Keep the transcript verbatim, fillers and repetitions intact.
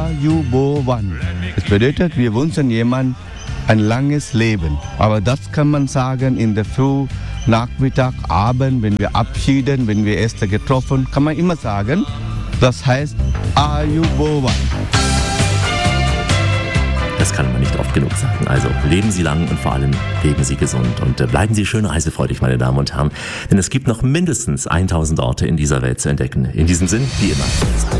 Ayubowan. Das bedeutet, wir wünschen jemand ein langes Leben. Aber das kann man sagen in der Früh, Nachmittag, Abend, wenn wir abschieden, wenn wir Äste getroffen, kann man immer sagen. Das heißt Ayubowan. Das kann man nicht oft genug sagen. Also leben Sie lang und vor allem leben Sie gesund. Und äh, bleiben Sie schön reisefreudig, meine Damen und Herren. Denn es gibt noch mindestens tausend Orte in dieser Welt zu entdecken. In diesem Sinn, wie immer.